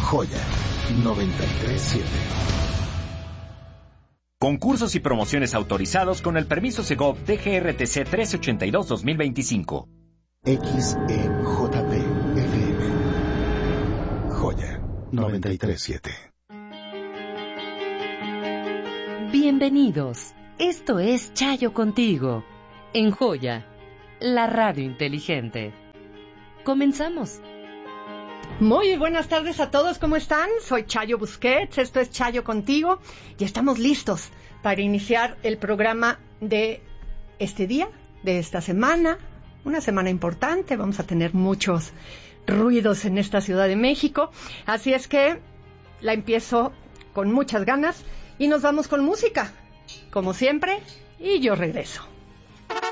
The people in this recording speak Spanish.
Joya 93.7. Concursos y promociones autorizados con el permiso Segov DGRTC 1382-2025. XEJP FM. Joya 93.7. Bienvenidos. Esto es Chayo Contigo, en Joya, la radio inteligente. Comenzamos. Muy buenas tardes a todos, ¿cómo están? Soy Chayo Busquets, esto es Chayo Contigo y estamos listos para iniciar el programa de este día, de esta semana, una semana importante. Vamos a tener muchos ruidos en esta Ciudad de México, así es que la empiezo con muchas ganas y nos vamos con música, como siempre, y yo regreso.